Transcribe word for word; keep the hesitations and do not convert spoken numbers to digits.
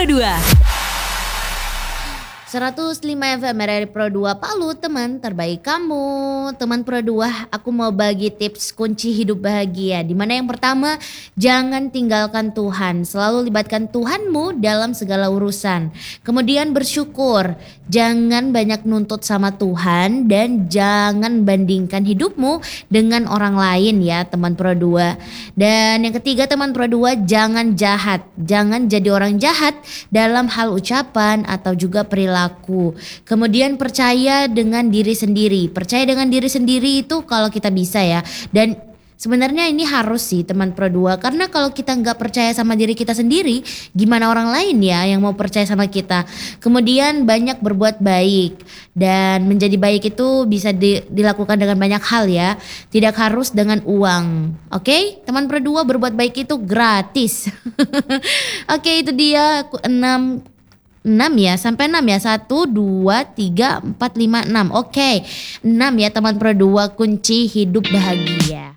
Pro dua. seratus lima F M R R I Pro dua Palu, teman terbaik kamu. Teman Pro dua, aku mau bagi tips kunci hidup bahagia. Dimana yang pertama, jangan tinggalkan Tuhan. Selalu libatkan Tuhanmu dalam segala urusan. Kemudian bersyukur. Jangan banyak nuntut sama Tuhan dan jangan bandingkan hidupmu dengan orang lain ya, teman Pro dua. Dan yang ketiga, teman Pro dua, jangan jahat. Jangan jadi orang jahat dalam hal ucapan atau juga perilaku. Kemudian percaya dengan diri sendiri. Percaya dengan diri sendiri itu kalau kita bisa ya. Dan sebenarnya ini harus sih teman Pro dua. Karena kalau kita nggak percaya sama diri kita sendiri, gimana orang lain ya yang mau percaya sama kita. Kemudian banyak berbuat baik. Dan menjadi baik itu bisa di, dilakukan dengan banyak hal ya. Tidak harus dengan uang. Oke, teman Pro dua, berbuat baik itu gratis. Oke, itu dia enam enam ya, sampai enam ya. satu, dua, tiga, empat, lima, enam. Oke, enam ya teman Pro dua kunci hidup bahagia.